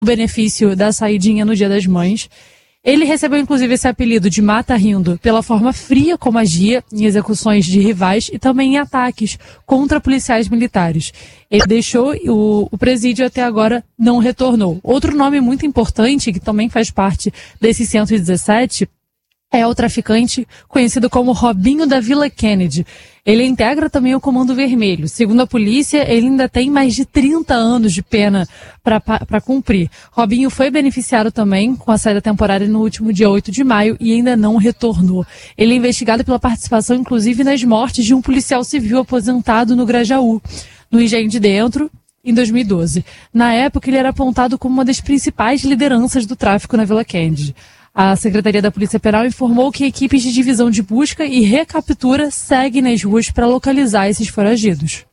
benefício da saidinha no Dia das Mães. Ele recebeu, inclusive, esse apelido de Mata-Rindo pela forma fria como agia em execuções de rivais e também em ataques contra policiais militares. Ele deixou o presídio até agora não retornou. Outro nome muito importante, que também faz parte desses 117, é o traficante conhecido como Robinho da Vila Kennedy. Ele integra também o Comando Vermelho. Segundo a polícia, ele ainda tem mais de 30 anos de pena para cumprir. Robinho foi beneficiado também com a saída temporária no último dia 8 de maio e ainda não retornou. Ele é investigado pela participação, inclusive, nas mortes de um policial civil aposentado no Grajaú, no Engenho de Dentro, em 2012. Na época, ele era apontado como uma das principais lideranças do tráfico na Vila Kennedy. A Secretaria da Polícia Penal informou que equipes de divisão de busca e recaptura seguem nas ruas para localizar esses foragidos.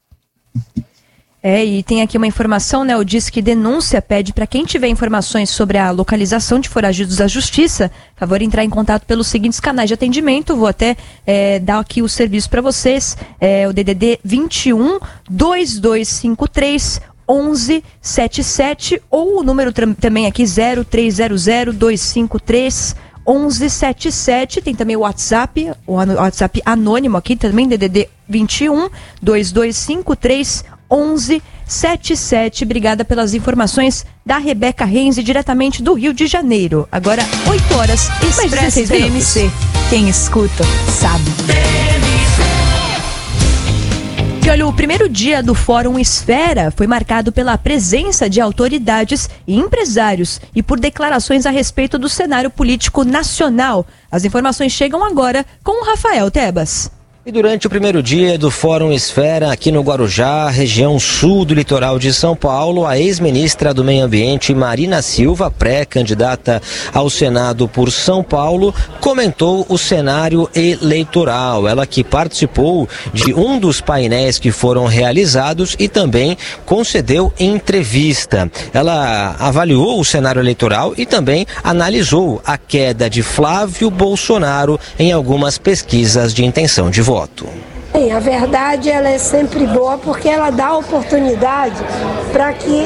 E tem aqui uma informação, né? O Disque Denúncia pede para quem tiver informações sobre a localização de foragidos da Justiça, favor entrar em contato pelos seguintes canais de atendimento. Vou até dar aqui o serviço para vocês. O DDD 21 2253 1177 ou o número também aqui 0300 253 1177. Tem também o WhatsApp anônimo aqui também, DDD 21 2253 1177. Obrigada pelas informações da Rebeca Renzi, diretamente do Rio de Janeiro. Agora 8 horas e 16 minutos. Quem escuta sabe. E olha, o primeiro dia do Fórum Esfera foi marcado pela presença de autoridades e empresários e por declarações a respeito do cenário político nacional. As informações chegam agora com o Rafael Tebas. E durante o primeiro dia do Fórum Esfera, aqui no Guarujá, região sul do litoral de São Paulo, a ex-ministra do Meio Ambiente, Marina Silva, pré-candidata ao Senado por São Paulo, comentou o cenário eleitoral. Ela que participou de um dos painéis que foram realizados e também concedeu entrevista. Ela avaliou o cenário eleitoral e também analisou a queda de Flávio Bolsonaro em algumas pesquisas de intenção de voto. Sim, a verdade ela é sempre boa porque ela dá oportunidade para que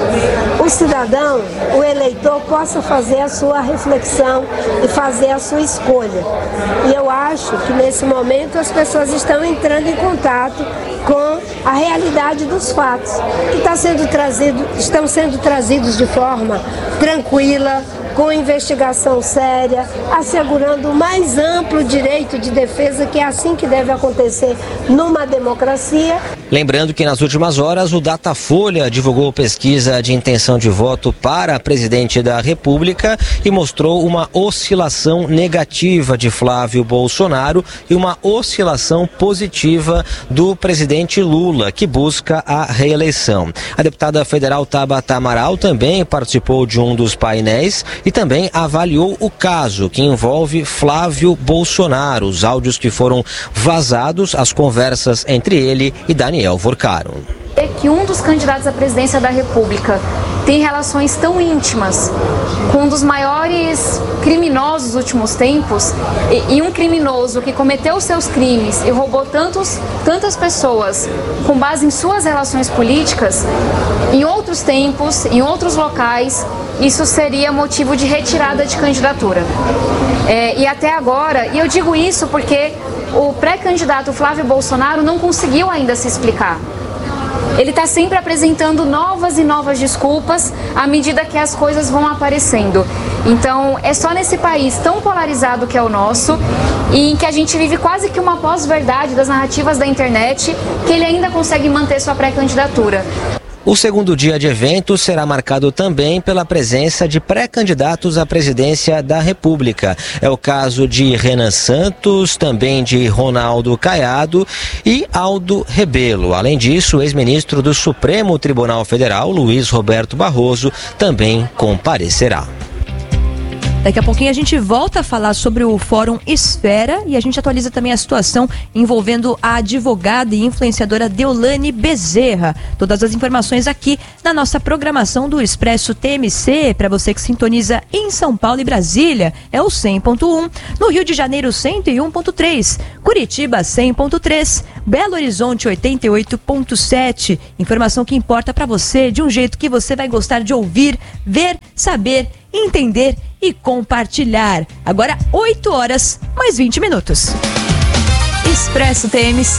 o cidadão, o eleitor, possa fazer a sua reflexão e fazer a sua escolha. E eu acho que nesse momento as pessoas estão entrando em contato com a realidade dos fatos que estão sendo trazidos de forma tranquila, com investigação séria, assegurando o mais amplo direito de defesa, que é assim que deve acontecer numa democracia. Lembrando que nas últimas horas o Datafolha divulgou pesquisa de intenção de voto para presidente da República e mostrou uma oscilação negativa de Flávio Bolsonaro e uma oscilação positiva do presidente Lula, que busca a reeleição. A deputada federal Tabata Amaral também participou de um dos painéis e também avaliou o caso que envolve Flávio Bolsonaro, os áudios que foram vazados, as conversas entre ele e Daniel Vorcaro. É que um dos candidatos à presidência da República tem relações tão íntimas com um dos maiores criminosos dos últimos tempos e um criminoso que cometeu seus crimes e roubou tantas pessoas com base em suas relações políticas, em outros tempos, em outros locais, isso seria motivo de retirada de candidatura. E até agora, e eu digo isso porque o pré-candidato Flávio Bolsonaro não conseguiu ainda se explicar. Ele está sempre apresentando novas e novas desculpas à medida que as coisas vão aparecendo. Então, é só nesse país tão polarizado que é o nosso e em que a gente vive quase que uma pós-verdade das narrativas da internet que ele ainda consegue manter sua pré-candidatura. O segundo dia de evento será marcado também pela presença de pré-candidatos à presidência da República. É o caso de Renan Santos, também de Ronaldo Caiado e Aldo Rebelo. Além disso, o ex-ministro do Supremo Tribunal Federal, Luiz Roberto Barroso, também comparecerá. Daqui a pouquinho a gente volta a falar sobre o Fórum Esfera e a gente atualiza também a situação envolvendo a advogada e influenciadora Deolane Bezerra. Todas as informações aqui na nossa programação do Expresso TMC, para você que sintoniza em São Paulo e Brasília, é o 100.1, no Rio de Janeiro 101.3, Curitiba 100.3, Belo Horizonte 88.7. Informação que importa para você de um jeito que você vai gostar de ouvir, ver, saber, entender e compartilhar. Agora 8 horas mais 20 minutos. Expresso TMC.